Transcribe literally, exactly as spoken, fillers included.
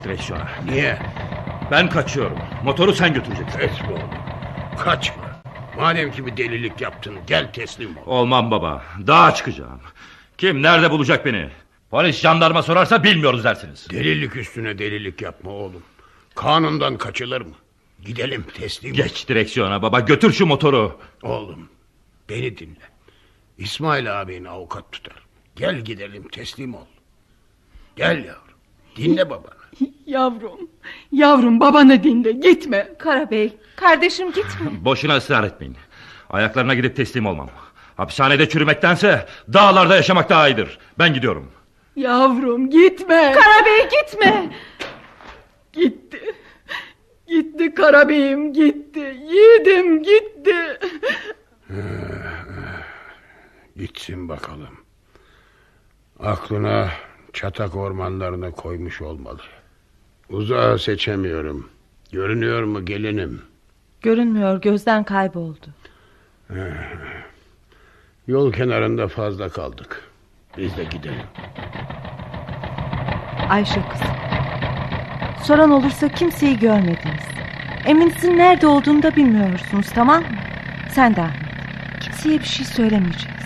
direksiyona. Niye? Ben kaçıyorum. Motoru sen götüreceksin. Etme oğlum. Kaçma. Madem ki bir delilik yaptın, gel teslim ol. Olmam baba. Dağa çıkacağım. Kim nerede bulacak beni? Polis jandarma sorarsa bilmiyoruz dersiniz. Delilik üstüne delilik yapma oğlum. Kanundan kaçılır mı? Gidelim, teslim ol. Geç direksiyona baba, götür şu motoru. Oğlum, beni dinle. İsmail ağabeyin avukat tutar. Gel gidelim, teslim ol. Gel yavrum, dinle babanı. Yavrum, yavrum babanı dinle, gitme. Karabey, kardeşim gitme. Boşuna ısrar etmeyin. Ayaklarına gidip teslim olmam. Hapishanede çürümektense dağlarda yaşamak daha iyidir. Ben gidiyorum. Yavrum gitme. Karabey gitme. Gitti. Gitti Karabeyim, gitti. Yiğidim gitti. Gitsin bakalım. Aklına çatak ormanlarını koymuş olmalı. Uzağı seçemiyorum. Görünüyor mu gelinim? Görünmüyor, gözden kayboldu. Yol kenarında fazla kaldık. Biz de gidelim. Ayşe kızım, soran olursa kimseyi görmediniz. Eminsin nerede olduğunu da bilmiyorsunuz, tamam mı? Sen de Ahmet. Kimseye bir şey söylemeyeceğiz.